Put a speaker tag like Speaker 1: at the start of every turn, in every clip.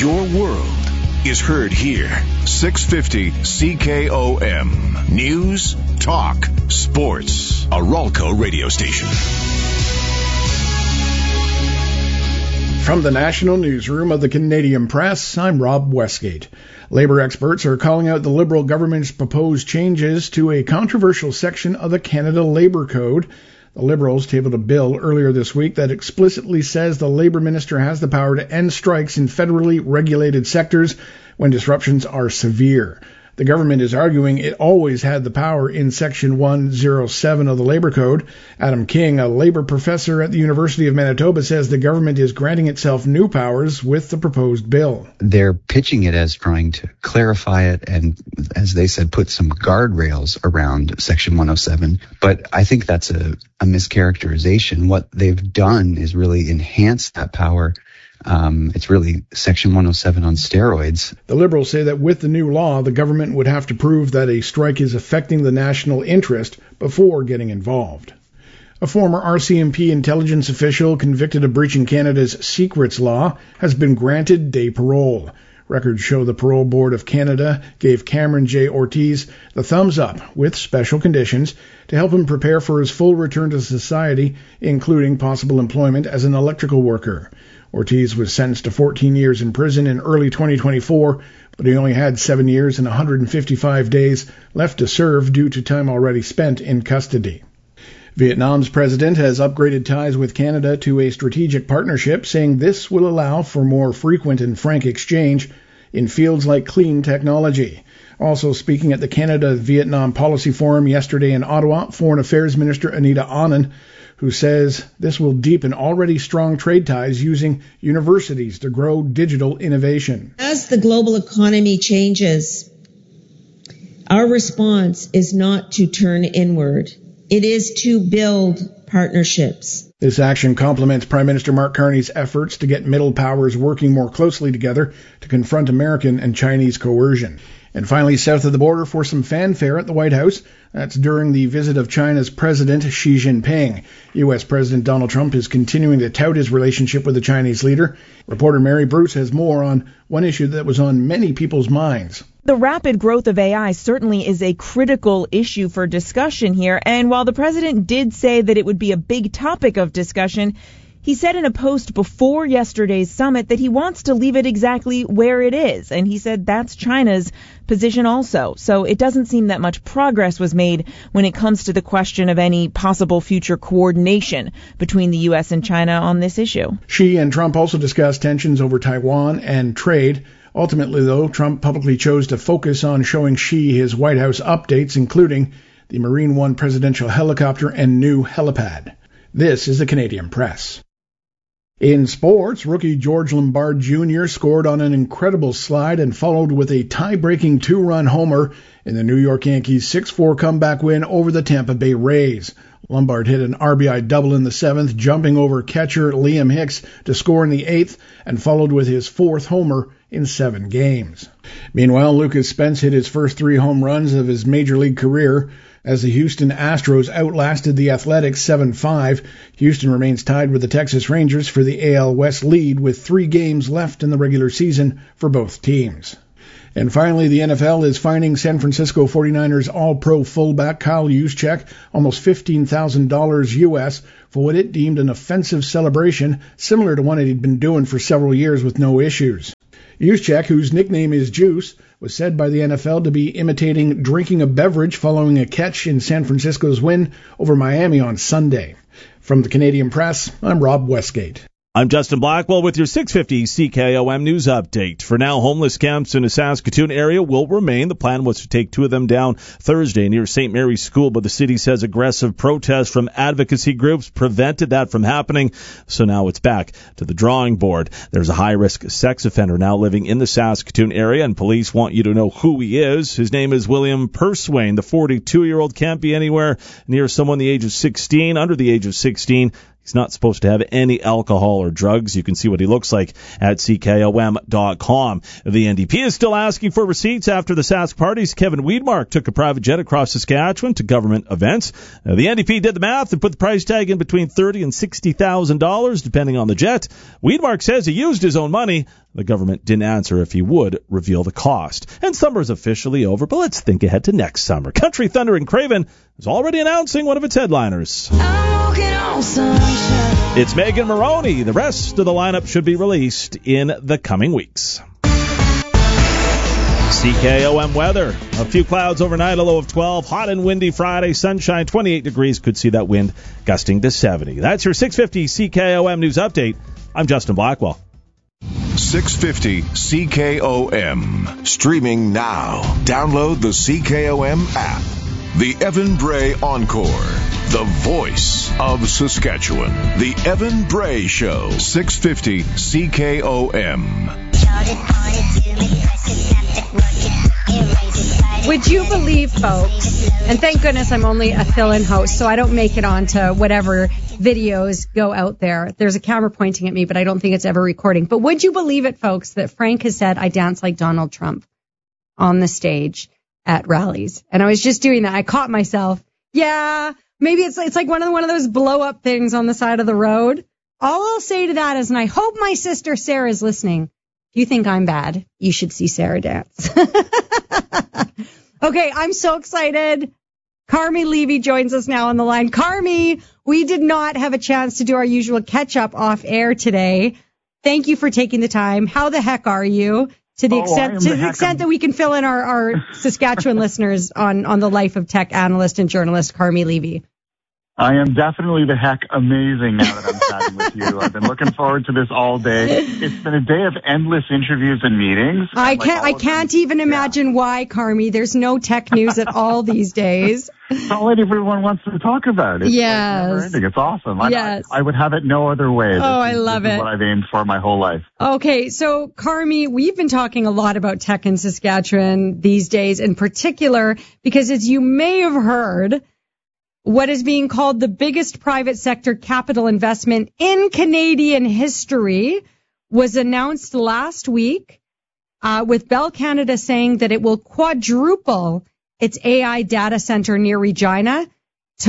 Speaker 1: Your world is heard here. 650 CKOM. News, talk, sports. A Ralco radio station.
Speaker 2: From the National Newsroom of the Canadian Press, I'm Rob Westgate. Labour experts are calling out the Liberal government's proposed changes to a controversial section of the Canada Labour Code. The Liberals tabled a bill earlier this week that explicitly says the Labour Minister has the power to end strikes in federally regulated sectors when disruptions are severe. The government is arguing it always had the power in Section 107 of the Labour Code. Adam King, a Labour professor at the University of Manitoba, says the government is granting itself new powers with the proposed bill.
Speaker 3: They're pitching it as trying to clarify it and, as they said, put some guardrails around Section 107. But I think that's a mischaracterization. What they've done is really enhance that power. It's really Section 107 on steroids.
Speaker 2: The Liberals say that with the new law, the government would have to prove that a strike is affecting the national interest before getting involved. A former RCMP intelligence official convicted of breaching Canada's secrets law has been granted day parole. Records show the Parole Board of Canada gave Cameron J. Ortiz the thumbs up with special conditions to help him prepare for his full return to society, including possible employment as an electrical worker. Ortiz was sentenced to 14 years in prison in early 2024, but he only had 7 years and 155 days left to serve due to time already spent in custody. Vietnam's president has upgraded ties with Canada to a strategic partnership, saying this will allow for more frequent and frank exchange in fields like clean technology. Also speaking at the Canada-Vietnam Policy Forum yesterday in Ottawa, Foreign Affairs Minister Anita Anand, who says this will deepen already strong trade ties using universities to grow digital innovation.
Speaker 4: As the global economy changes, our response is not to turn inward. It is to build partnerships.
Speaker 2: This action complements Prime Minister Mark Carney's efforts to get middle powers working more closely together to confront American and Chinese coercion. And finally, south of the border for some fanfare at the White House. That's during the visit of China's President Xi Jinping. U.S. President Donald Trump is continuing to tout his relationship with the Chinese leader. Reporter Mary Bruce has more on one issue that was on many people's minds.
Speaker 5: The rapid growth of AI certainly is a critical issue for discussion here. And while the president did say that it would be a big topic of discussion, he said in a post before yesterday's summit that he wants to leave it exactly where it is. And he said that's China's position also. So it doesn't seem that much progress was made when it comes to the question of any possible future coordination between the U.S. and China on this issue.
Speaker 2: Xi and Trump also discussed tensions over Taiwan and trade. Ultimately, though, Trump publicly chose to focus on showing Xi his White House updates, including the Marine One presidential helicopter and new helipad. This is the Canadian Press. In sports, rookie George Lombard Jr. scored on an incredible slide and followed with a tie-breaking two-run homer in the New York Yankees' 6-4 comeback win over the Tampa Bay Rays. Lombard hit an RBI double in the 7th, jumping over catcher Liam Hicks to score in the 8th, and followed with his 4th homer in 7 games. Meanwhile, Lucas Spence hit his first 3 home runs of his major league career. As the Houston Astros outlasted the Athletics 7-5, Houston remains tied with the Texas Rangers for the AL West lead with 3 games left in the regular season for both teams. And finally, the NFL is fining San Francisco 49ers All-Pro fullback Kyle Juszczyk almost $15,000 U.S. for what it deemed an offensive celebration similar to one he'd been doing for several years with no issues. Juszczyk, whose nickname is Juice, was said by the NFL to be imitating drinking a beverage following a catch in San Francisco's win over Miami on Sunday. From the Canadian Press, I'm Rob Westgate.
Speaker 6: I'm Justin Blackwell with your 650 CKOM news update. For now, homeless camps in the Saskatoon area will remain. The plan was to take 2 of them down Thursday near St. Mary's School, but the city says aggressive protests from advocacy groups prevented that from happening. So now it's back to the drawing board. There's a high-risk sex offender now living in the Saskatoon area, and police want you to know who he is. His name is William Perswain. The 42-year-old can't be anywhere near someone the age of 16, under the age of 16. He's not supposed to have any alcohol or drugs. You can see what he looks like at CKOM.com. The NDP is still asking for receipts after the Sask party's Kevin Weidmark took a private jet across Saskatchewan to government events. The NDP did the math and put the price tag in between $30,000 and $60,000, depending on the jet. Weidmark says he used his own money. The government didn't answer if he would reveal the cost. And summer is officially over, but let's think ahead to next summer. Country Thunder and Craven is already announcing one of its headliners. It's Megan Moroney. The rest of the lineup should be released in the coming weeks. CKOM weather. A few clouds overnight, a low of 12. Hot and windy Friday. Sunshine, 28 degrees. Could see that wind gusting to 70. That's your 650 CKOM News Update. I'm Justin Blackwell.
Speaker 1: 650 CKOM. Streaming now. Download the CKOM app. The Evan Bray Encore. The voice of Saskatchewan. The Evan Bray Show. 650 CKOM.
Speaker 7: Would you believe, folks, and thank goodness I'm only a fill-in host, so I don't make it onto whatever videos go out there. There's a camera pointing at me, but I don't think it's ever recording. But would you believe it, folks, that Frank has said I dance like Donald Trump on the stage at rallies? And I was just doing that. I caught myself. Yeah, maybe it's like one of those blow-up things on the side of the road. All I'll say to that is, and I hope my sister Sarah is listening, if you think I'm bad, you should see Sarah dance. Okay, I'm so excited. Carmi Levy joins us now on the line. Carmi, we did not have a chance to do our usual catch-up off air today. Thank you for taking the time. How the heck are you? To the extent that we can fill in our Saskatchewan listeners on the life of tech analyst and journalist Carmi Levy.
Speaker 8: I am definitely the heck amazing now that I'm chatting with you. I've been looking forward to this all day. It's been a day of endless interviews and meetings.
Speaker 7: I can't even imagine why, Carmi. There's no tech news at all these days.
Speaker 8: It's all everyone wants to talk about. It's
Speaker 7: yes.
Speaker 8: It's awesome.
Speaker 7: Yes.
Speaker 8: I would have it no other way.
Speaker 7: I love it.
Speaker 8: This is what I've aimed for my whole life.
Speaker 7: Okay, so Carmi, we've been talking a lot about tech in Saskatchewan these days, in particular, because as you may have heard, what is being called the biggest private sector capital investment in Canadian history was announced last week, with Bell Canada saying that it will quadruple its AI data center near Regina to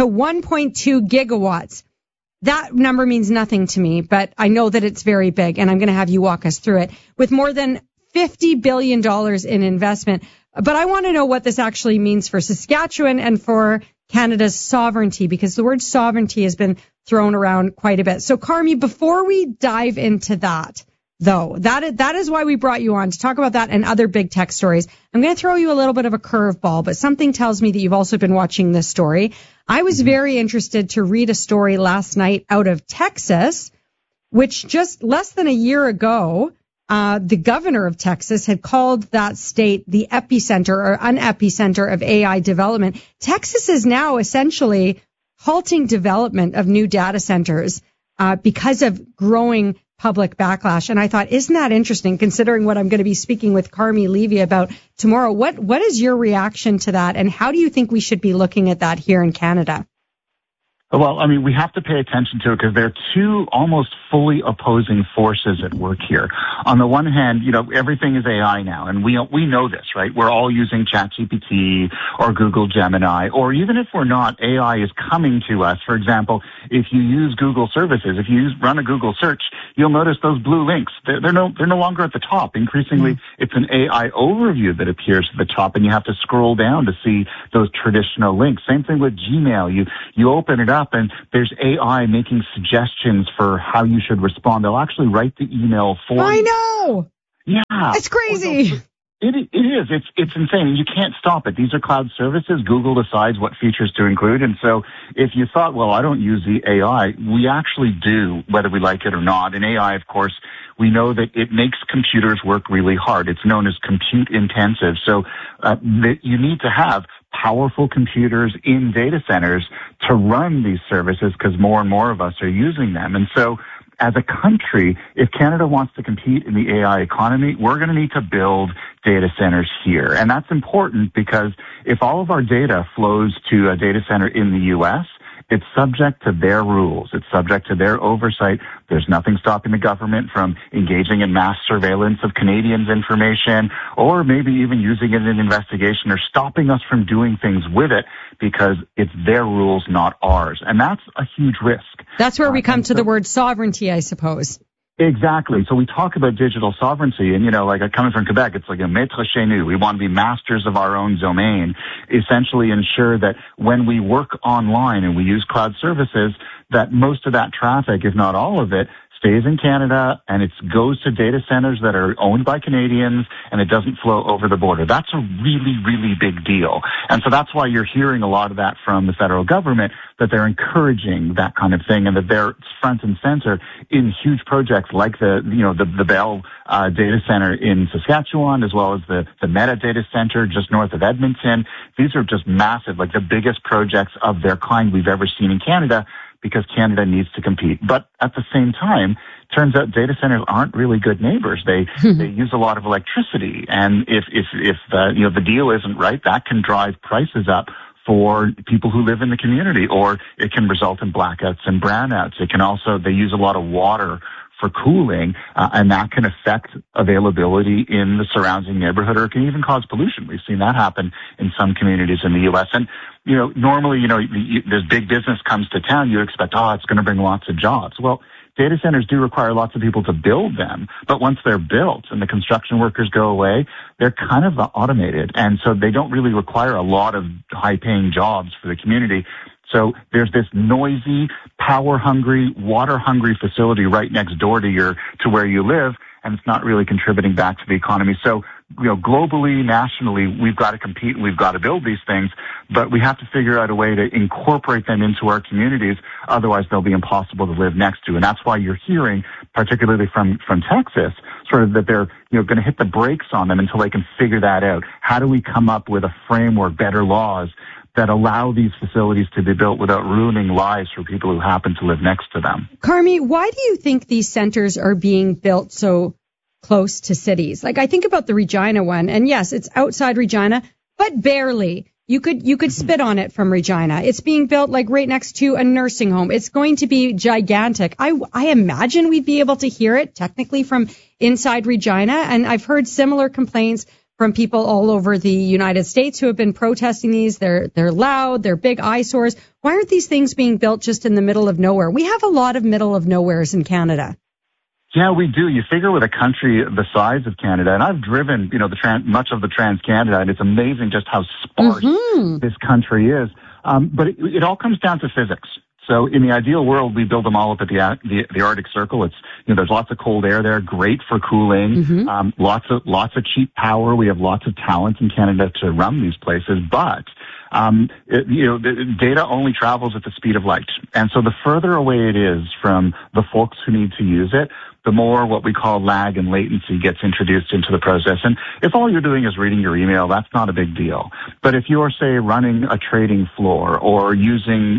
Speaker 7: 1.2 gigawatts. That number means nothing to me, but I know that it's very big, and I'm going to have you walk us through it. With more than $50 billion in investment. But I want to know what this actually means for Saskatchewan and for Canada's sovereignty, because the word sovereignty has been thrown around quite a bit. So, Carmi, before we dive into that, though, that is why we brought you on, to talk about that and other big tech stories. I'm going to throw you a little bit of a curveball, but something tells me that you've also been watching this story. I was very interested to read a story last night out of Texas, which just less than a year ago, the governor of Texas had called that state the epicenter or unepicenter of AI development. Texas is now essentially halting development of new data centers because of growing public backlash. And I thought, isn't that interesting, considering what I'm going to be speaking with Carmi Levy about tomorrow? What is your reaction to that, and how do you think we should be looking at that here in Canada?
Speaker 8: Well, I mean, we have to pay attention to it because there are two almost fully opposing forces at work here. On the one hand, everything is AI now, and we know this, right? We're all using ChatGPT or Google Gemini, or even if we're not, AI is coming to us. For example, if you use Google services, if you run a Google search, you'll notice those blue links. They're no longer at the top. Increasingly, it's an AI overview that appears at the top, and you have to scroll down to see those traditional links. Same thing with Gmail. You open it up, and there's AI making suggestions for how you should respond. They'll actually write the email for you.
Speaker 7: I know.
Speaker 8: Yeah.
Speaker 7: It's crazy.
Speaker 8: It is. It's insane. You can't stop it. These are cloud services. Google decides what features to include. And so if you thought, well, I don't use the AI, we actually do, whether we like it or not. And AI, of course, we know that it makes computers work really hard. It's known as compute intensive. So you need to have powerful computers in data centers to run these services because more and more of us are using them. And so as a country, if Canada wants to compete in the AI economy, we're going to need to build data centers here. And that's important because if all of our data flows to a data center in the U.S., it's subject to their rules. It's subject to their oversight. There's nothing stopping the government from engaging in mass surveillance of Canadians' information, or maybe even using it in an investigation, or stopping us from doing things with it because it's their rules, not ours. And that's a huge risk.
Speaker 7: That's where we come to the word sovereignty, I suppose.
Speaker 8: Exactly. So we talk about digital sovereignty, and, like coming from Quebec, it's like a maître chez nous. We want to be masters of our own domain, essentially ensure that when we work online and we use cloud services, that most of that traffic, if not all of it, stays in Canada, and it goes to data centers that are owned by Canadians, and it doesn't flow over the border. That's a really, really big deal. And so that's why you're hearing a lot of that from the federal government, that they're encouraging that kind of thing, and that they're front and center in huge projects like the Bell data center in Saskatchewan, as well as the Meta data center just north of Edmonton. These are just massive, like the biggest projects of their kind we've ever seen in Canada, because Canada needs to compete. But at the same time, turns out data centers aren't really good neighbors. They use a lot of electricity, and if the deal isn't right, that can drive prices up for people who live in the community, or it can result in blackouts and brownouts. It can also, they use a lot of water for cooling, and that can affect availability in the surrounding neighborhood, or it can even cause pollution. We've seen that happen in some communities in the U.S. And, normally, this big business comes to town, you expect, it's going to bring lots of jobs. Well, data centers do require lots of people to build them, but once they're built and the construction workers go away, they're kind of automated, and so they don't really require a lot of high-paying jobs for the community. So there's this noisy, power-hungry, water-hungry facility right next door to where you live, and it's not really contributing back to the economy. So, globally, nationally, we've got to compete and we've got to build these things, but we have to figure out a way to incorporate them into our communities. Otherwise, they'll be impossible to live next to. And that's why you're hearing, particularly from Texas, sort of that they're, going to hit the brakes on them until they can figure that out. How do we come up with a framework, better laws that allow these facilities to be built without ruining lives for people who happen to live next to them?
Speaker 7: Carmi, why do you think these centers are being built so close to cities? Like, I think about the Regina one, and yes, it's outside Regina, but barely. You could spit on it from Regina. It's being built like right next to a nursing home. It's going to be gigantic. I imagine we'd be able to hear it technically from inside Regina, and I've heard similar complaints from people all over the United States who have been protesting these. They're loud, they're big eyesores. Why aren't these things being built just in the middle of nowhere? We have a lot of middle of nowheres in Canada.
Speaker 8: Yeah, we do. You figure with a country the size of Canada, and I've driven, much of the Trans-Canada, and it's amazing just how sparse this country is. But it all comes down to physics. So in the ideal world, we build them all up at the Arctic Circle. It's, there's lots of cold air there, great for cooling, lots of cheap power. We have lots of talent in Canada to run these places, but the data only travels at the speed of light. And so the further away it is from the folks who need to use it, the more what we call lag and latency gets introduced into the process. And if all you're doing is reading your email, that's not a big deal. But if you're, say, running a trading floor or using,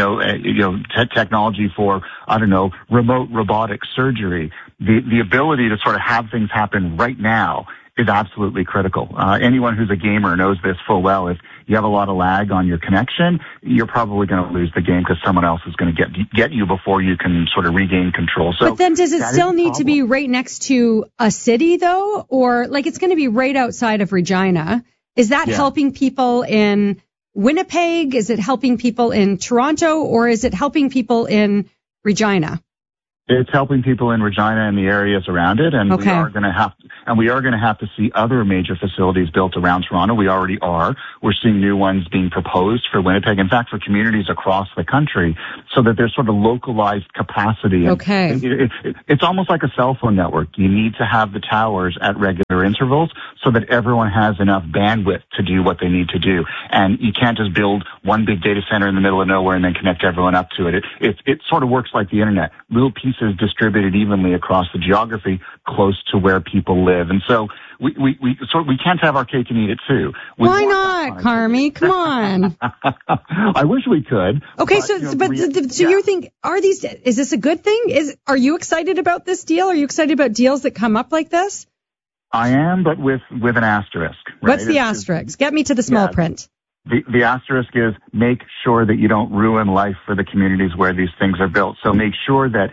Speaker 8: technology for, remote robotic surgery, the ability to sort of have things happen right now is absolutely critical. Anyone who's a gamer knows this full well. If you have a lot of lag on your connection, you're probably going to lose the game because someone else is going to get you before you can sort of regain control. So,
Speaker 7: but then does it still need to be right next to a city, though? Or, like, it's going to be right outside of Regina? Is that helping people in Winnipeg? Is it helping people in Toronto? Or is it helping people in Regina?
Speaker 8: It's helping people in Regina and the areas around it, and we are going to have to see other major facilities built around Toronto. We already are. We're seeing new ones being proposed for Winnipeg, in fact, for communities across the country, so that there's sort of localized capacity. It's almost like a cell phone network. You need to have the towers at regular intervals so that everyone has enough bandwidth to do what they need to do. And you can't just build one big data center in the middle of nowhere and then connect everyone up to it. It sort of works like the internet. Little pieces distributed evenly across the geography close to where people live. And so we can't have our cake and eat it too.
Speaker 7: Why not, Carmi? Come on.
Speaker 8: I wish we could.
Speaker 7: Okay, you think, is this a good thing? Are you excited about this deal? Are you excited about deals that come up like this?
Speaker 8: I am, but with an asterisk. Right?
Speaker 7: What's the asterisk? Get me to the small print.
Speaker 8: the asterisk is make sure that you don't ruin life for the communities where these things are built. So make sure that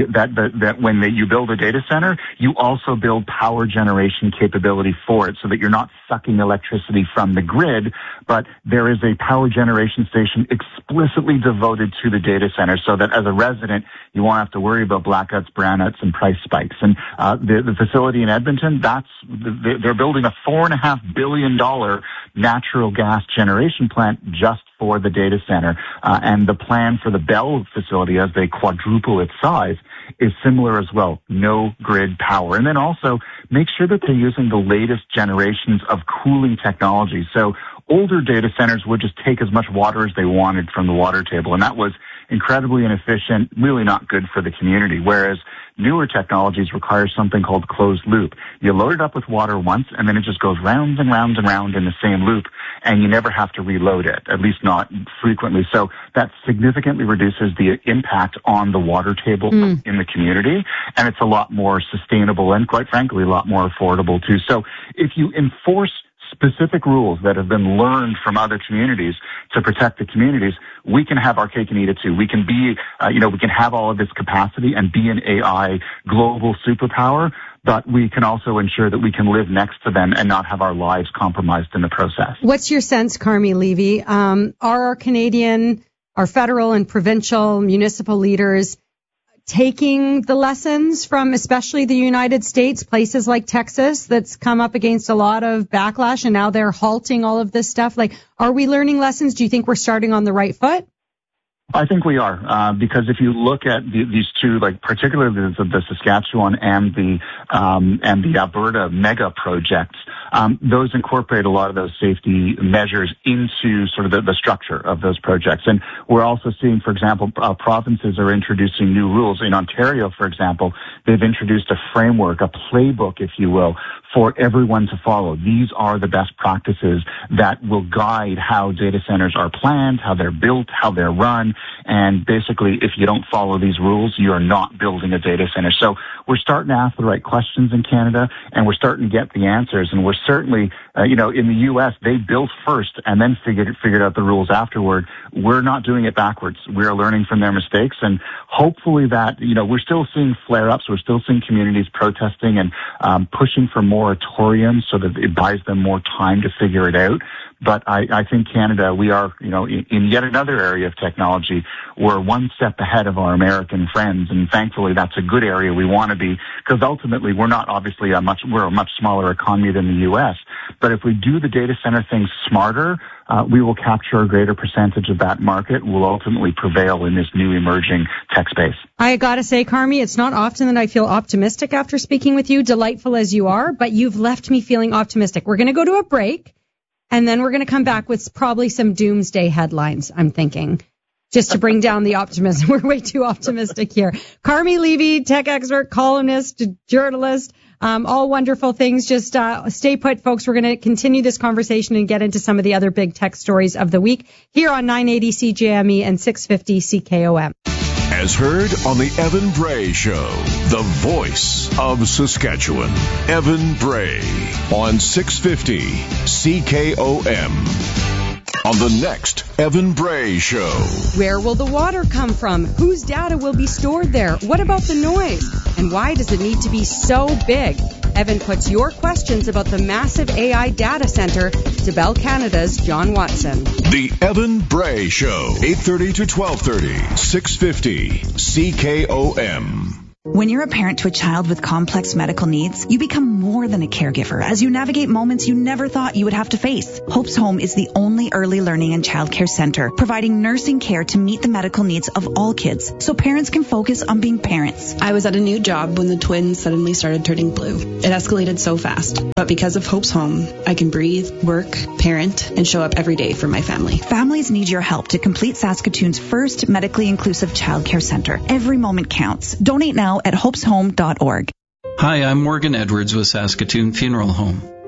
Speaker 8: when you build a data center, you also build power generation capability for it so that you're not sucking electricity from the grid, but there is a power generation station explicitly devoted to the data center so that as a resident, you won't have to worry about blackouts, brownouts, and price spikes. And the facility in Edmonton, they're building a $4.5 billion natural gas generation plant just for the data center. And the plan for the Bell facility, as they quadruple its size, is similar as well. No grid power. And then also make sure that they're using the latest generations of cooling technology. So older data centers would just take as much water as they wanted from the water table. And that was incredibly inefficient, really not good for the community. Whereas newer technologies require something called closed loop. You load it up with water once, and then it just goes round and round and round in the same loop, and you never have to reload it, at least not frequently. So that significantly reduces the impact on the water table in the community, and it's a lot more sustainable and, quite frankly, a lot more affordable, too. So if you enforce specific rules that have been learned from other communities to protect the communities, we can have our cake and eat it too. We can be, we can have all of this capacity and be an AI global superpower, but we can also ensure that we can live next to them and not have our lives compromised in the process.
Speaker 7: What's your sense, Carmi Levy? Are our federal and provincial municipal leaders taking the lessons from especially the United States, places like Texas that's come up against a lot of backlash and now they're halting all of this stuff? Like, are we learning lessons? Do you think we're starting on the right foot?
Speaker 8: I think we are, because if you look at these two, like particularly the Saskatchewan and the Alberta mega projects, those incorporate a lot of those safety measures into sort of the structure of those projects. And we're also seeing, for example, provinces are introducing new rules. In Ontario, for example, they've introduced a framework, a playbook, if you will, for everyone to follow. These are the best practices that will guide how data centers are planned, how they're built, how they're run. And basically, if you don't follow these rules, you're not building a data center. So we're starting to ask the right questions in Canada, and we're starting to get the answers. And we're certainly, in the U.S., they built first and then figured out the rules afterward. We're not doing it backwards. We're learning from their mistakes. And hopefully that, we're still seeing flare-ups. We're still seeing communities protesting and pushing for moratoriums so that it buys them more time to figure it out. But I think Canada, we are, in yet another area of technology, we're one step ahead of our American friends. And thankfully, that's a good area we want to be, because ultimately we're not obviously we're a much smaller economy than the U.S. But if we do the data center thing smarter, we will capture a greater percentage of that market. We'll ultimately prevail in this new emerging tech space.
Speaker 7: I got to say, Carmi, it's not often that I feel optimistic after speaking with you, delightful as you are, but you've left me feeling optimistic. We're going to go to a break, and then we're going to come back with probably some doomsday headlines, I'm thinking, just to bring down the optimism. We're way too optimistic here. Carmi Levy, tech expert, columnist, journalist, all wonderful things. Just stay put, folks. We're going to continue this conversation and get into some of the other big tech stories of the week here on 980 CJME and 650 CKOM.
Speaker 1: As heard on the Evan Bray Show, the voice of Saskatchewan. Evan Bray on 650 CKOM. On the next Evan Bray Show.
Speaker 7: Where will the water come from? Whose data will be stored there? What about the noise? And why does it need to be so big? Evan puts your questions about the massive AI data center to Bell Canada's John Watson.
Speaker 1: The Evan Bray Show, 8:30 to 12:30, 650 CKOM.
Speaker 9: When you're a parent to a child with complex medical needs, you become more than a caregiver as you navigate moments you never thought you would have to face. Hope's Home is the only early learning and childcare center providing nursing care to meet the medical needs of all kids so parents can focus on being parents.
Speaker 10: I was at a new job when the twins suddenly started turning blue. It escalated so fast. But because of Hope's Home, I can breathe, work, parent, and show up every day for my family.
Speaker 9: Families need your help to complete Saskatoon's first medically inclusive childcare center. Every moment counts. Donate now at hopeshome.org.
Speaker 11: Hi, I'm Morgan Edwards with Saskatoon Funeral Home.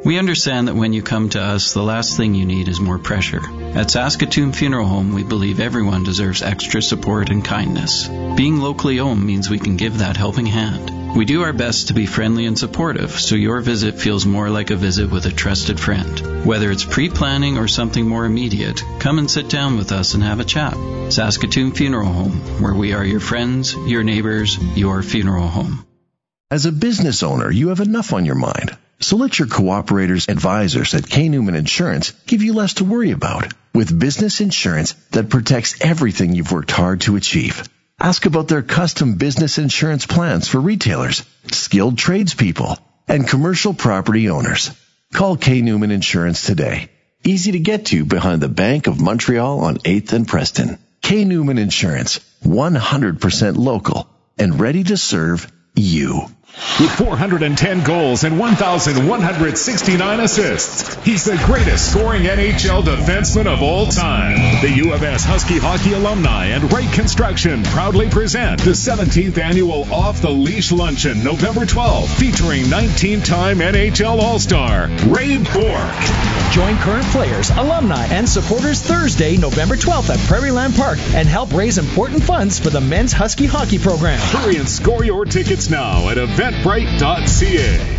Speaker 11: We understand that when you come to us, the last thing you need is more pressure. At Saskatoon Funeral Home, we believe everyone deserves extra support and kindness. Being locally owned means we can give that helping hand. We do our best to be friendly and supportive, so your visit feels more like a visit with a trusted friend. Whether it's pre-planning or something more immediate, come and sit down with us and have a chat. Saskatoon Funeral Home, where we are your friends, your neighbors, your funeral home.
Speaker 12: As a business owner, you have enough on your mind. So let your cooperators advisors at K. Newman Insurance give you less to worry about with business insurance that protects everything you've worked hard to achieve. Ask about their custom business insurance plans for retailers, skilled tradespeople, and commercial property owners. Call K. Newman Insurance today. Easy to get to behind the Bank of Montreal on 8th and Preston. K. Newman Insurance, 100% local and ready to serve you.
Speaker 13: With 410 goals and 1,169 assists, he's the greatest scoring NHL defenseman of all time. The U of S Husky Hockey Alumni and Wright Construction proudly present the 17th annual Off the Leash Luncheon, November 12th, featuring 19-time NHL All-Star Ray Bourque.
Speaker 14: Join current players, alumni, and supporters Thursday, November 12th at Prairieland Park and help raise important funds for the men's Husky hockey program.
Speaker 13: Hurry and score your tickets now at eventbrite.ca.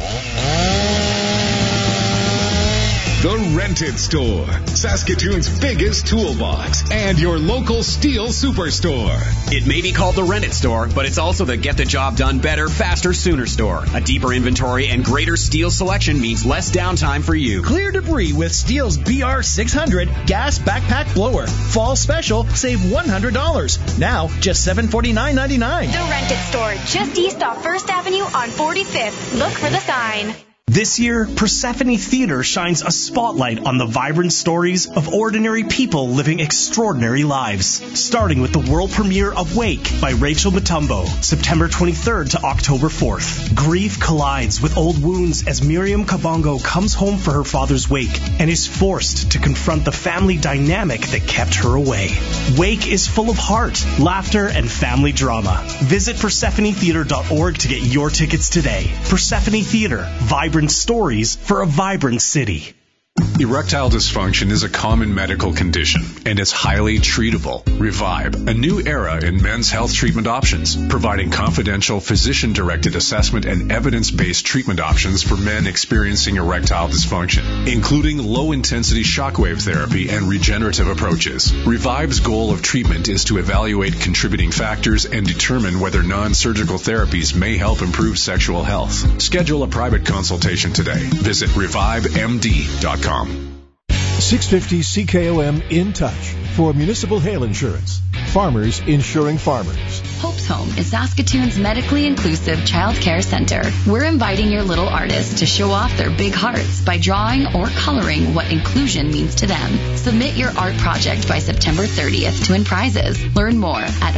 Speaker 13: The Rented Store, Saskatoon's biggest toolbox, and your local Steel Superstore.
Speaker 15: It may be called the Rented Store, but it's also the Get the Job Done Better, Faster, Sooner store. A deeper inventory and greater steel selection means less downtime for you.
Speaker 14: Clear debris with Steel's BR600 gas backpack blower. Fall special, save $100. Now, just $749.99.
Speaker 16: The Rented Store, just east off 1st Avenue on 45th. Look for the sign.
Speaker 17: This year, Persephone Theater shines a spotlight on the vibrant stories of ordinary people living extraordinary lives. Starting with the world premiere of Wake by Rachel Mutombo, September 23rd to October 4th. Grief collides with old wounds as Miriam Kabongo comes home for her father's wake and is forced to confront the family dynamic that kept her away. Wake is full of heart, laughter, and family drama. Visit PersephoneTheater.org to get your tickets today. Persephone Theater, vibrant stories for a vibrant city.
Speaker 18: Erectile dysfunction is a common medical condition, and it's highly treatable. Revive, a new era in men's health treatment options, providing confidential physician-directed assessment and evidence-based treatment options for men experiencing erectile dysfunction, including low-intensity shockwave therapy and regenerative approaches. Revive's goal of treatment is to evaluate contributing factors and determine whether non-surgical therapies may help improve sexual health. Schedule a private consultation today. Visit revivemd.com.
Speaker 19: 650 CKOM In Touch for municipal hail insurance. Farmers insuring farmers.
Speaker 20: Hope's Home is Saskatoon's medically inclusive child care center. We're inviting your little artists to show off their big hearts by drawing or coloring what inclusion means to them. Submit your art project by September 30th to win prizes. Learn more at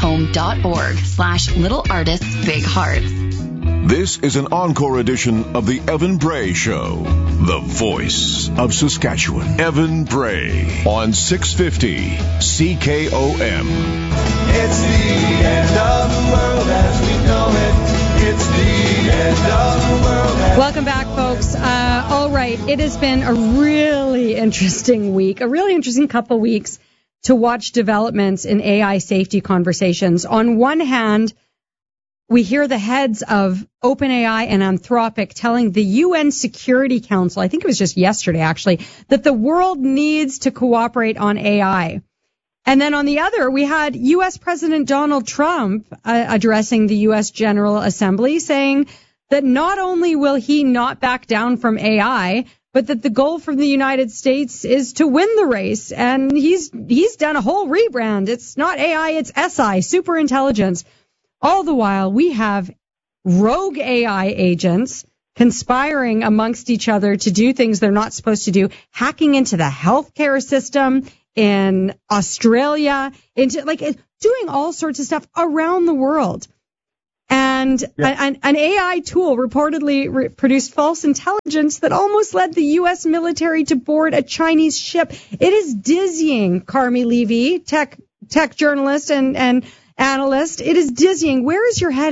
Speaker 20: hopeshome.org/littleartistsbighearts.
Speaker 1: This is an encore edition of the Evan Bray Show, the voice of Saskatchewan. Evan Bray on 650 CKOM.
Speaker 21: It's the end of the world as we know it. It's the end of the world.
Speaker 7: Welcome back, folks. All right, it has been a really interesting week, a really interesting couple weeks to watch developments in AI safety conversations. On one hand, we hear the heads of OpenAI and Anthropic telling the UN Security Council, I think it was just yesterday actually, that the world needs to cooperate on AI. And then on the other, we had U.S. President Donald Trump addressing the U.S. General Assembly saying that not only will he not back down from AI, but that the goal from the United States is to win the race. And he's done a whole rebrand. It's not AI, it's SI, superintelligence. All the while, we have rogue AI agents conspiring amongst each other to do things they're not supposed to do, hacking into the healthcare system in Australia, doing all sorts of stuff around the world. And an AI tool reportedly produced false intelligence that almost led the U.S. military to board a Chinese ship. It is dizzying, Carmi Levy, tech journalist and analyst. It is dizzying. Where is your head at?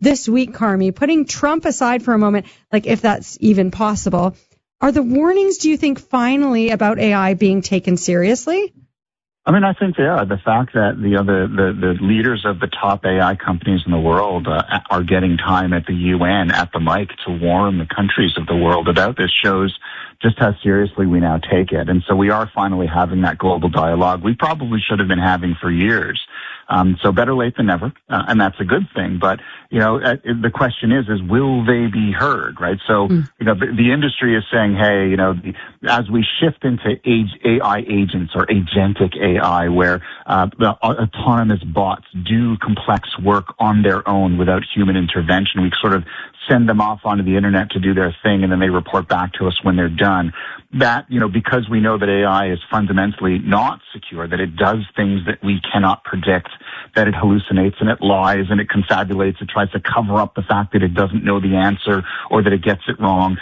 Speaker 7: this week, Carmi, putting Trump aside for a moment, like if that's even possible, are the warnings, do you think, finally about AI being taken seriously?
Speaker 8: I mean, I think they are. The fact that the leaders of the top AI companies in the world are getting time at the UN, at the mic, to warn the countries of the world about this shows just how seriously we now take it. And so we are finally having that global dialogue we probably should have been having for years. So better late than never, and that's a good thing. But, the question is will they be heard, right? So, the industry is saying, hey, as we shift into AI agents or agentic AI, where the autonomous bots do complex work on their own without human intervention, we sort of send them off onto the internet to do their thing, and then they report back to us when they're done. That, because we know that AI is fundamentally not secure, that it does things that we cannot predict, that it hallucinates and it lies and it confabulates, it tries to cover up the fact that it doesn't know the answer or that it gets it wrong.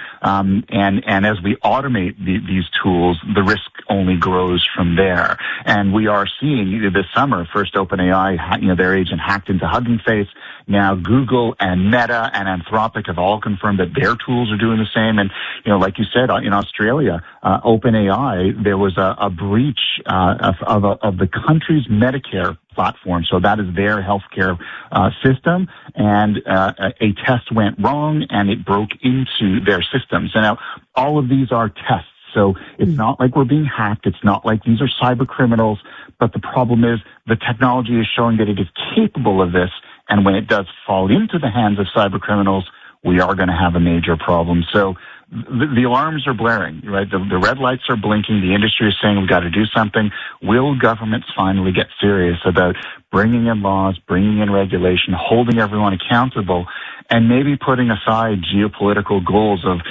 Speaker 8: And as we automate these tools, the risk only grows from there. And we are seeing this summer, first OpenAI, their agent hacked into Hugging Face. Now Google and Meta and Anthropic have all confirmed that their tools are doing the same. And, like you said, in Australia, OpenAI, there was a breach of the country's Medicare platform. So that is their healthcare system. And a test went wrong and it broke into their systems. And now all of these are tests. So it's not like we're being hacked. It's not like these are cyber criminals. But the problem is the technology is showing that it is capable of this. And when it does fall into the hands of cyber criminals, we are going to have a major problem. So the alarms are blaring, right? The red lights are blinking. The industry is saying we've got to do something. Will governments finally get serious about bringing in laws, bringing in regulation, holding everyone accountable, and maybe putting aside geopolitical goals of,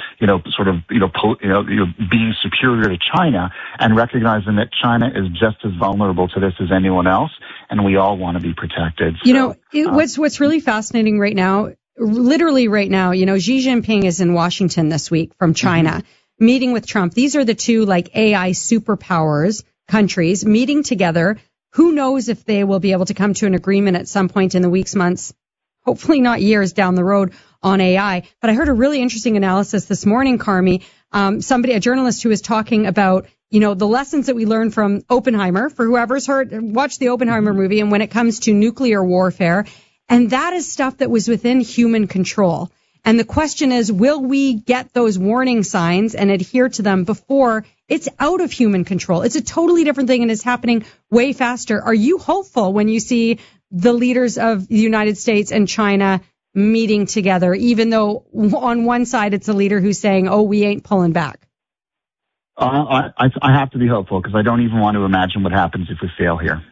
Speaker 8: being superior to China and recognizing that China is just as vulnerable to this as anyone else, and we all want to be protected.
Speaker 7: What's really fascinating right now, literally right now, Xi Jinping is in Washington this week from China, meeting with Trump. These are the two AI superpowers countries meeting together. Who knows if they will be able to come to an agreement at some point in the weeks, months, hopefully not years down the road on AI. But I heard a really interesting analysis this morning, Carmi. A journalist who was talking about, the lessons that we learned from Oppenheimer, for whoever's watched the Oppenheimer movie, and when it comes to nuclear warfare. And that is stuff that was within human control. And the question is, will we get those warning signs and adhere to them before it's out of human control? It's a totally different thing and is happening way faster. Are you hopeful when you see the leaders of the United States and China meeting together, even though on one side it's a leader who's saying, oh, we ain't pulling back?
Speaker 8: I have to be hopeful because I don't even want to imagine what happens if we fail here.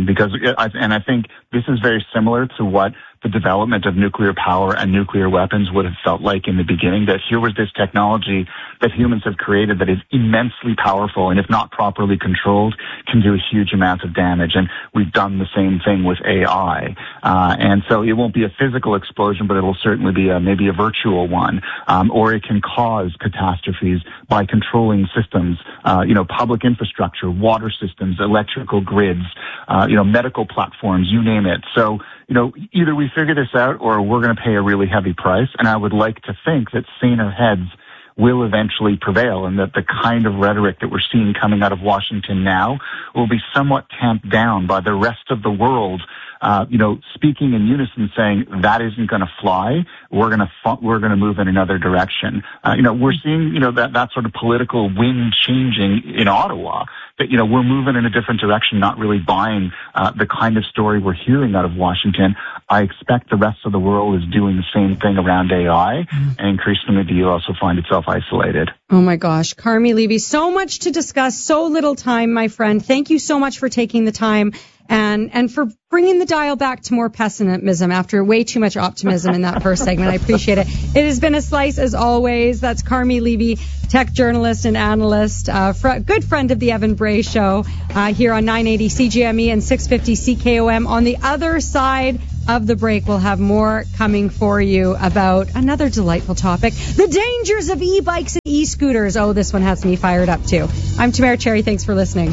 Speaker 8: I think this is very similar to what the development of nuclear power and nuclear weapons would have felt like in the beginning, that here was this technology that humans have created that is immensely powerful and if not properly controlled can do a huge amount of damage. And we've done the same thing with AI. And so it won't be a physical explosion, but it will certainly be maybe a virtual one. Or it can cause catastrophes by controlling systems, public infrastructure, water systems, electrical grids, medical platforms, you name it. So, either we figure this out or we're going to pay a really heavy price. And I would like to think that saner heads will eventually prevail and that the kind of rhetoric that we're seeing coming out of Washington now will be somewhat tamped down by the rest of the world, speaking in unison saying that isn't going to fly. We're going to move in another direction. We're seeing, that sort of political wind changing in Ottawa. That, we're moving in a different direction, not really buying the kind of story we're hearing out of Washington. I expect the rest of the world is doing the same thing around AI, and increasingly the U.S. will find itself isolated.
Speaker 7: Oh my gosh, Carmi Levy, so much to discuss, so little time, my friend. Thank you so much for taking the time and for bringing the dial back to more pessimism after way too much optimism in that first segment. I appreciate it. It has been a slice as always. That's Carmi Levy, tech journalist and analyst, good friend of the Evan Bray Show here on 980 CGME and 650 CKOM. On the other side of the break, we'll have more coming for you about another delightful topic, the dangers of e-bikes and e-scooters. Oh, this one has me fired up too. I'm Tamara Cherry. Thanks for listening.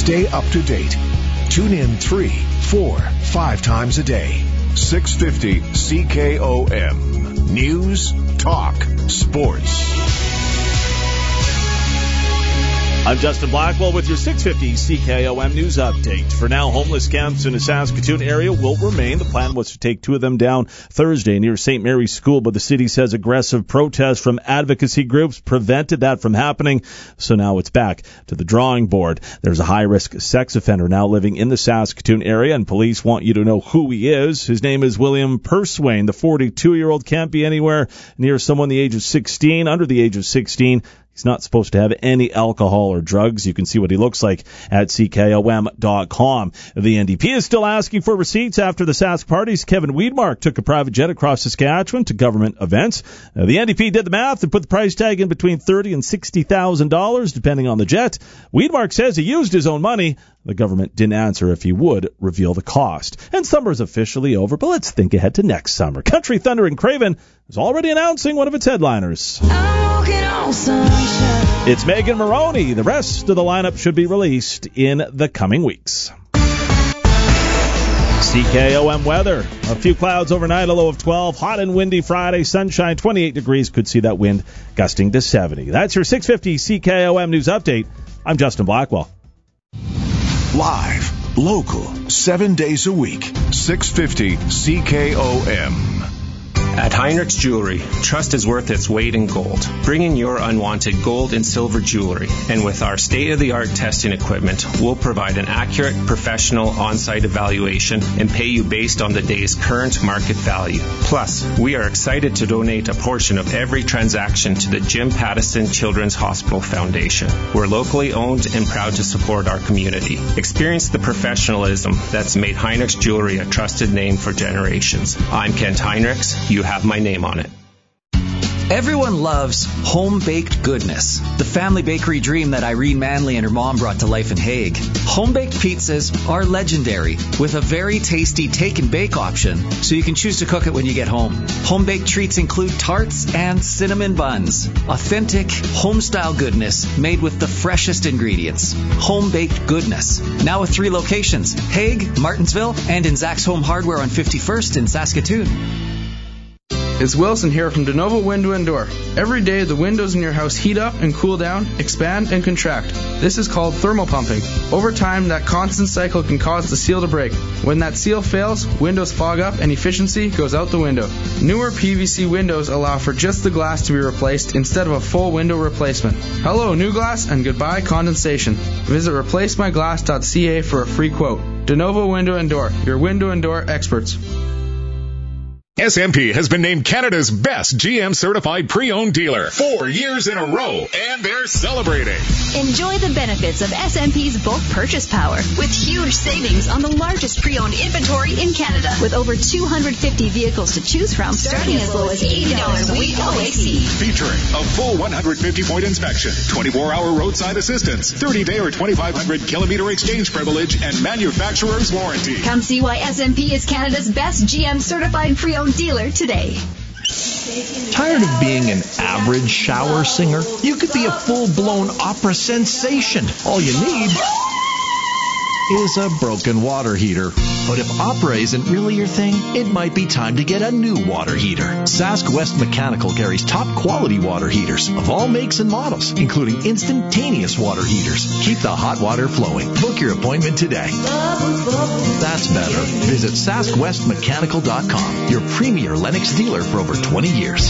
Speaker 1: Stay up to date. Tune in 3, 4, 5 times a day. 650 CKOM. News, talk, sports.
Speaker 6: I'm Justin Blackwell with your 650 CKOM news update. For now, homeless camps in the Saskatoon area will remain. The plan was to take 2 of them down Thursday near St. Mary's School, but the city says aggressive protests from advocacy groups prevented that from happening. So now it's back to the drawing board. There's a high-risk sex offender now living in the Saskatoon area, and police want you to know who he is. His name is William Perswain. The 42-year-old can't be anywhere near someone the age of 16, under the age of 16. He's not supposed to have any alcohol or drugs. You can see what he looks like at CKOM.com. The NDP is still asking for receipts after the Sask party's Kevin Weidmark took a private jet across Saskatchewan to government events. The NDP did the math and put the price tag in between $30,000 and $60,000, depending on the jet. Weidmark says he used his own money. The government didn't answer if he would reveal the cost. And summer's officially over, but let's think ahead to next summer. Country Thunder and Craven is already announcing one of its headliners. It's Megan Moroney. The rest of the lineup should be released in the coming weeks. CKOM weather. A few clouds overnight, a low of 12. Hot and windy Friday. Sunshine, 28 degrees. Could see that wind gusting to 70. That's your 650 CKOM news update. I'm Justin Blackwell.
Speaker 1: Live, local, 7 days a week. 650 CKOM.
Speaker 3: At Heinrich's Jewelry, trust is worth its weight in gold. Bring in your unwanted gold and silver jewelry, and with our state-of-the-art testing equipment, we'll provide an accurate, professional on-site evaluation and pay you based on the day's current market value. Plus, we are excited to donate a portion of every transaction to the Jim Pattison Children's Hospital Foundation. We're locally owned and proud to support our community. Experience the professionalism that's made Heinrich's Jewelry a trusted name for generations. I'm Kent Heinrichs. You have my name on it.
Speaker 22: Everyone loves home-baked goodness, the family bakery dream that Irene Manley and her mom brought to life in Hague. Home-baked pizzas are legendary, with a very tasty take-and-bake option, so you can choose to cook it when you get home. Home-baked treats include tarts and cinnamon buns. Authentic, home-style goodness made with the freshest ingredients. Home-baked goodness. Now with 3 locations, Hague, Martinsville, and in Zach's Home Hardware on 51st in Saskatoon.
Speaker 23: It's Wilson here from DeNovo Window and Door. Every day, the windows in your house heat up and cool down, expand and contract. This is called thermal pumping. Over time, that constant cycle can cause the seal to break. When that seal fails, windows fog up and efficiency goes out the window. Newer PVC windows allow for just the glass to be replaced instead of a full window replacement. Hello, new glass, and goodbye condensation. Visit replacemyglass.ca for a free quote. DeNovo Window and Door, your window and door experts.
Speaker 13: SMP has been named Canada's best GM certified pre-owned dealer 4 years in a row, and they're celebrating.
Speaker 24: Enjoy the benefits of SMP's bulk purchase power with huge savings on the largest pre-owned inventory in Canada, with over 250 vehicles to choose from, starting as low as $80 a week OAC.
Speaker 13: Featuring a full 150-point inspection, 24-hour roadside assistance, 30-day or 2,500-kilometer exchange privilege, and manufacturer's warranty.
Speaker 24: Come see why SMP is Canada's best GM certified pre-owned dealer today.
Speaker 25: Tired of being an average shower singer? You could be a full-blown opera sensation. All you need is a broken water heater. But if opera isn't really your thing, it might be time to get a new water heater. Sask West Mechanical carries top quality water heaters of all makes and models, including instantaneous water heaters. Keep the hot water flowing. Book your appointment today. That's better. Visit SaskWestMechanical.com, your premier Lennox dealer for over 20 years.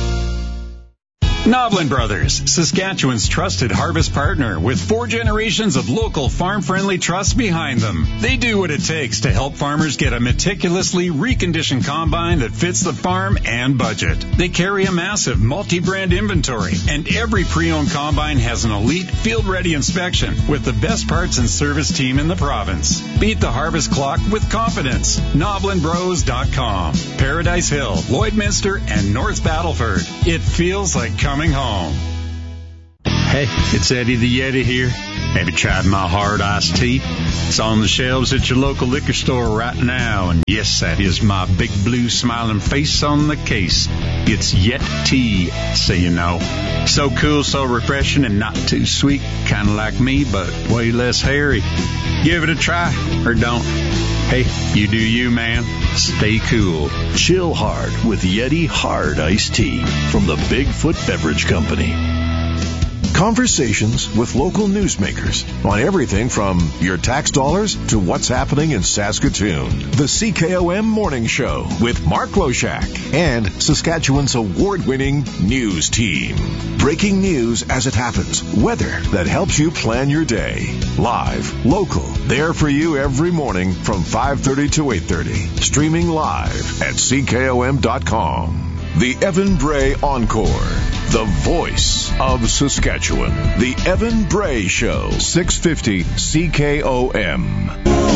Speaker 26: Noblin Brothers, Saskatchewan's trusted harvest partner with 4 generations of local farm-friendly trusts behind them. They do what it takes to help farmers get a meticulously reconditioned combine that fits the farm and budget. They carry a massive multi-brand inventory, and every pre-owned combine has an elite field-ready inspection with the best parts and service team in the province. Beat the harvest clock with confidence. NoblinBros.com. Paradise Hill, Lloydminster, and North Battleford. It feels like coming home.
Speaker 27: Hey, it's Eddie the Yeti here.
Speaker 26: Have you tried my hard iced tea? It's on the shelves at your local liquor store right now. And yes, that is my big blue smiling face on the case. It's Yet Tea, so you know. So cool, so refreshing, and not too sweet. Kind of like me, but way less hairy. Give it a try, or don't. Hey, you do you, man. Stay cool.
Speaker 1: Chill hard with Yeti Hard Iced Tea from the Bigfoot Beverage Company. Conversations with local newsmakers on everything from your tax dollars to what's happening in Saskatoon. The CKOM Morning Show with Mark Loshak and Saskatchewan's award-winning news team. Breaking news as it happens. Weather that helps you plan your day. Live, local, there for you every morning from 5:30 to 8:30. Streaming live at CKOM.com. The Evan Bray Encore. The voice of Saskatchewan. The Evan Bray Show. 650 CKOM.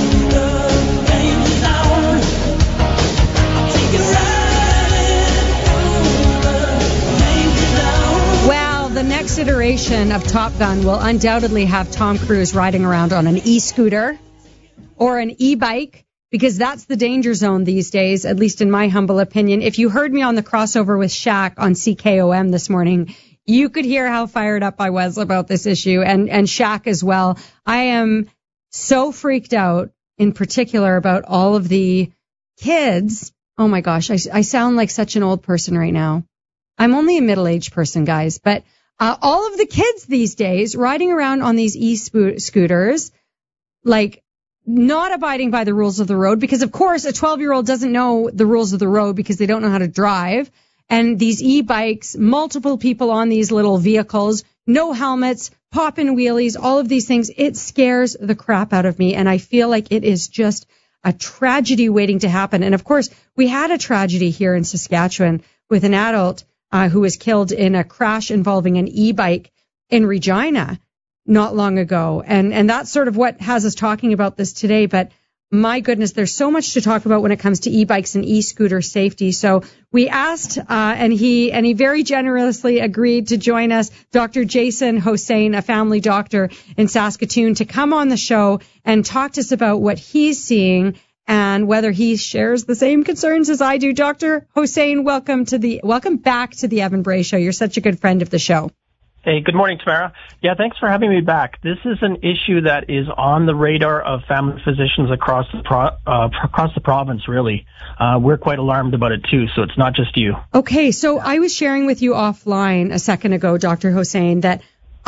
Speaker 7: Well, the next iteration of Top Gun will undoubtedly have Tom Cruise riding around on an e-scooter or an e-bike, because that's the danger zone these days, at least in my humble opinion. If you heard me on the crossover with Shaq on CKOM this morning, you could hear how fired up I was about this issue, and Shaq as well. I am so freaked out, in particular, about all of the kids. Oh my gosh, I sound like such an old person right now. I'm only a middle-aged person, guys, but all of the kids these days riding around on these e-scooters, like, not abiding by the rules of the road, because of course a 12-year-old doesn't know the rules of the road because they don't know how to drive. And these e-bikes, multiple people on these little vehicles, no helmets, popping wheelies, all of these things, it scares the crap out of me. And I feel like it is just a tragedy waiting to happen. And of course, we had a tragedy here in Saskatchewan with an adult who was killed in a crash involving an e-bike in Regina not long ago. And that's sort of what has us talking about this today. But my goodness, there's so much to talk about when it comes to e-bikes and e-scooter safety. So we asked, and he very generously agreed to join us, Dr. Jason Hossain, a family doctor in Saskatoon, to come on the show and talk to us about what he's seeing and whether he shares the same concerns as I do. Dr. Hossain, welcome back to the Evan Bray Show. You're such a good friend of the show.
Speaker 2: Hey, good morning, Tamara. Yeah, thanks for having me back. This is an issue that is on the radar of family physicians across the province, really. We're quite alarmed about it, too, so it's not just you.
Speaker 7: Okay, so I was sharing with you offline a second ago, Dr. Hossain, that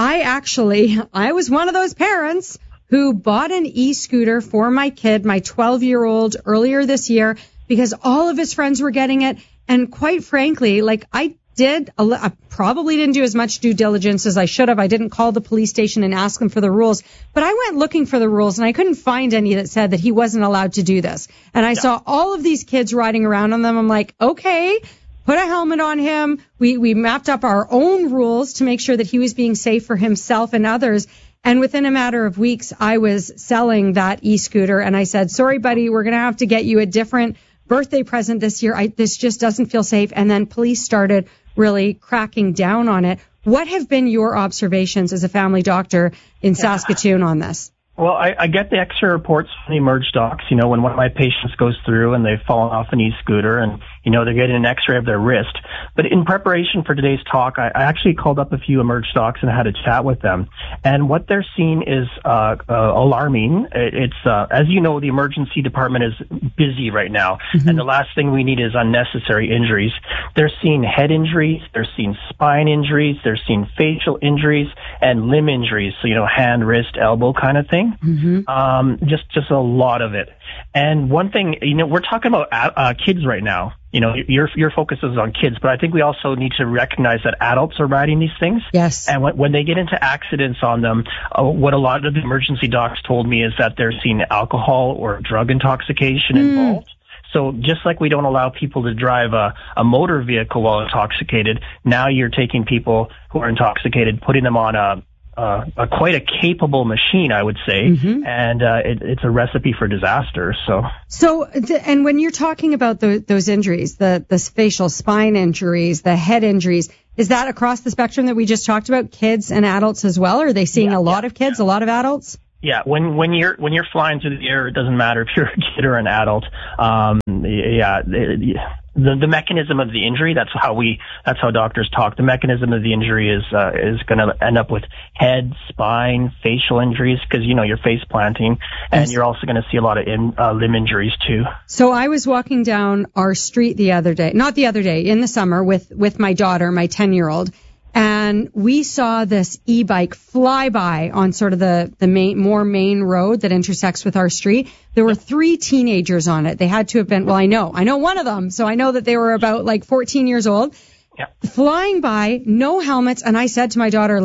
Speaker 7: I was one of those parents who bought an e-scooter for my kid, my 12-year-old, earlier this year, because all of his friends were getting it. And quite frankly, like I probably didn't do as much due diligence as I should have. I didn't call the police station and ask them for the rules, but I went looking for the rules and I couldn't find any that said that he wasn't allowed to do this. And I saw all of these kids riding around on them. I'm like, okay, put a helmet on him. We mapped up our own rules to make sure that he was being safe for himself and others. And within a matter of weeks, I was selling that e-scooter and I said, sorry, buddy, we're going to have to get you a different birthday present this year. This just doesn't feel safe. And then police started really cracking down on it. What have been your observations as a family doctor in Saskatoon on this?
Speaker 2: Well, I get the extra reports from the Emerge docs, when one of my patients goes through and they've fallen off an e-scooter and, they're getting an x-ray of their wrist. But in preparation for today's talk, I actually called up a few Emerge docs and had a chat with them. And what they're seeing is alarming. It's as you know, the emergency department is busy right now. Mm-hmm. And the last thing we need is unnecessary injuries. They're seeing head injuries. They're seeing spine injuries. They're seeing facial injuries and limb injuries. So, hand, wrist, elbow kind of thing. Mm-hmm. Just a lot of it. And one thing, we're talking about kids right now. Your focus is on kids, but I think we also need to recognize that adults are riding these things.
Speaker 7: Yes.
Speaker 2: And when they get into accidents on them, what a lot of the emergency docs told me is that they're seeing alcohol or drug intoxication involved. So just like we don't allow people to drive a motor vehicle while intoxicated, now you're taking people who are intoxicated, putting them on a quite a capable machine, I would say, and it's a recipe for disaster.
Speaker 7: And when you're talking about those injuries, the facial spine injuries, the head injuries, is that across the spectrum that we just talked about, kids and adults as well? Are they seeing a lot of kids, a lot of adults?
Speaker 2: Yeah, when you're flying through the air, it doesn't matter if you're a kid or an adult. The mechanism of the injury, that's how doctors talk. The mechanism of the injury is going to end up with head, spine, facial injuries, because you're face planting, and you're also going to see a lot of limb injuries too.
Speaker 7: So I was walking down our street in the summer with my daughter, my 10-year-old. And we saw this e-bike fly by on sort of the main road that intersects with our street. There were 3 teenagers on it. They had to have been, I know one of them, so I know that they were about 14 years old. Yeah. Flying by, no helmets. And I said to my daughter,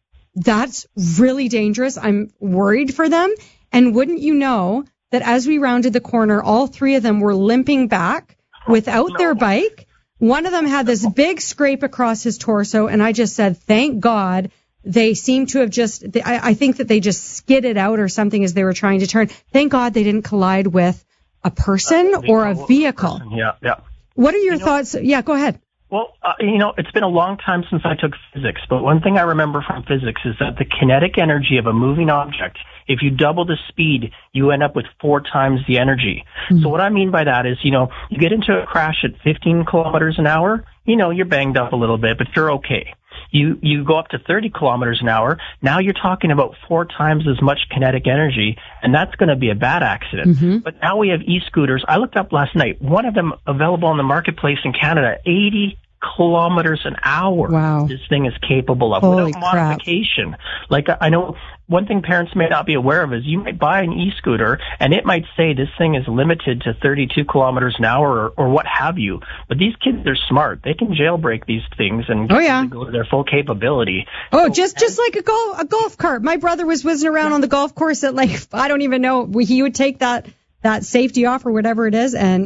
Speaker 7: that's really dangerous. I'm worried for them. And wouldn't you know that as we rounded the corner, all 3 of them were limping back without their bike. One of them had this big scrape across his torso, and I just said, thank God. They seem to have I think that they just skidded out or something as they were trying to turn. Thank God they didn't collide with a person or a vehicle.
Speaker 2: Yeah.
Speaker 7: What are your thoughts? Yeah, go ahead.
Speaker 2: Well, it's been a long time since I took physics, but one thing I remember from physics is that the kinetic energy of a moving object, if you double the speed, you end up with 4 times the energy. So what I mean by that is, you get into a crash at 15 kilometers an hour, you're banged up a little bit, but you're okay. You go up to 30 kilometers an hour, now you're talking about 4 times as much kinetic energy, and that's going to be a bad accident. But now we have e-scooters. I looked up last night, one of them available in the marketplace in Canada, 80 kilometers an hour.
Speaker 7: Wow.
Speaker 2: This thing is capable of
Speaker 7: Holy
Speaker 2: without
Speaker 7: crap.
Speaker 2: modification. I know one thing parents may not be aware of is you might buy an e-scooter and it might say this thing is limited to 32 kilometers an hour or what have you. But these kids are smart. They can jailbreak these things and go to their full capability.
Speaker 7: Just like a golf cart. My brother was whizzing around on the golf course at I don't even know. He would take that safety off or whatever it is, and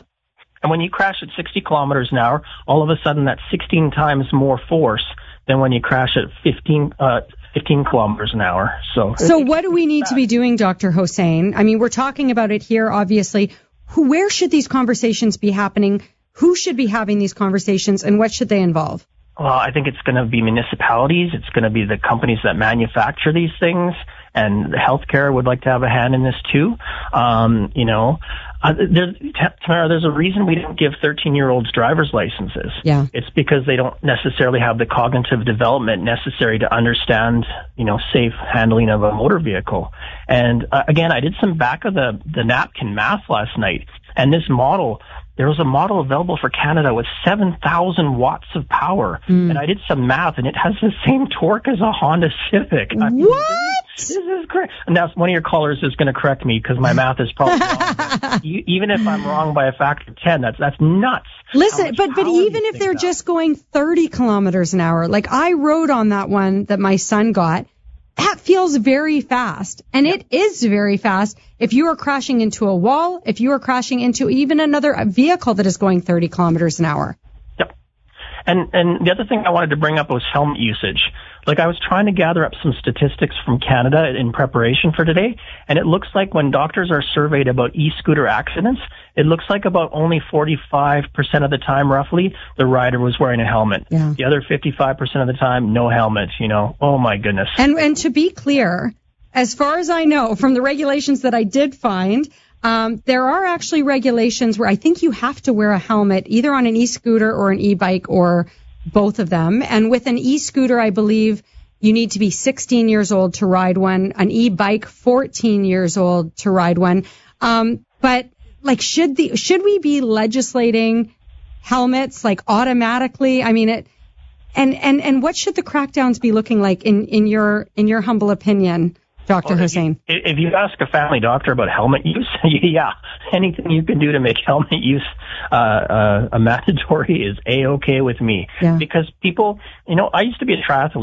Speaker 2: And when you crash at 60 kilometers an hour, all of a sudden that's 16 times more force than when you crash at 15 kilometers an hour. So
Speaker 7: what do we need to be doing, Dr. Hossein? I mean, we're talking about it here, obviously. Where should these conversations be happening? Who should be having these conversations, and what should they involve?
Speaker 2: Well, I think it's going to be municipalities. It's going to be the companies that manufacture these things, and healthcare would like to have a hand in this too. Tamara, there's a reason we don't give 13-year-olds driver's licenses.
Speaker 7: Yeah.
Speaker 2: It's because they don't necessarily have the cognitive development necessary to understand, safe handling of a motor vehicle. And again, I did some back of the napkin math last night, and there was a model available for Canada with 7,000 watts of power. And I did some math, and it has the same torque as a Honda Civic.
Speaker 7: What?
Speaker 2: This is great. And now one of your callers is going to correct me because my math is probably wrong. Even if I'm wrong by a factor of 10, that's nuts.
Speaker 7: Listen, but even if they're just going 30 kilometers an hour, like I rode on that one that my son got, that feels very fast. And it is very fast if you are crashing into a wall, if you are crashing into even another vehicle that is going 30 kilometers an hour.
Speaker 2: Yep. And the other thing I wanted to bring up was helmet usage. I was trying to gather up some statistics from Canada in preparation for today, and it looks like when doctors are surveyed about e-scooter accidents, it looks like about only 45% of the time, roughly, the rider was wearing a helmet.
Speaker 7: Yeah.
Speaker 2: The other 55% of the time, no helmet, Oh, my goodness.
Speaker 7: And to be clear, as far as I know, from the regulations that I did find, there are actually regulations where I think you have to wear a helmet either on an e-scooter or an e-bike or both of them. And with an e-scooter, I believe you need to be 16 years old to ride one. An e-bike, 14 years old to ride one. But should we be legislating helmets automatically? I mean, and what should the crackdowns be looking like in your humble opinion, Dr. Hossein?
Speaker 2: If you ask a family doctor about helmet use, anything you can do to make helmet use a mandatory is A-okay with me.
Speaker 7: Yeah.
Speaker 2: Because people, I used to be a triathlete,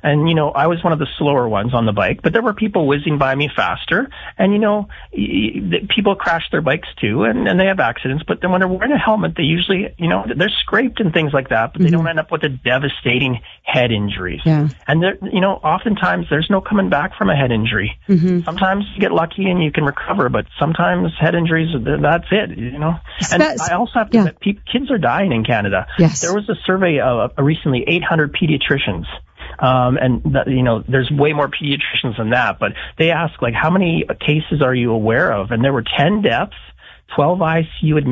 Speaker 2: And, you know, I was one of the slower ones on the bike, but there were people whizzing by me faster. And, you know, people crash their bikes too, and they have accidents. But then when they're wearing a helmet, they usually, you know, they're scraped and things like that, but they don't end up with the devastating head injuries.
Speaker 7: Yeah.
Speaker 2: And, you know, oftentimes there's no coming back from a head injury. Sometimes you get lucky and you can recover, but sometimes head injuries, that's it, you know. And I also have to admit, kids are dying in Canada.
Speaker 7: Yes.
Speaker 2: There was a survey of recently 800 pediatricians. You know, there's way more pediatricians than that, but they asked, like, how many cases are you aware of? And there were 10 deaths, 12 ICU admissions.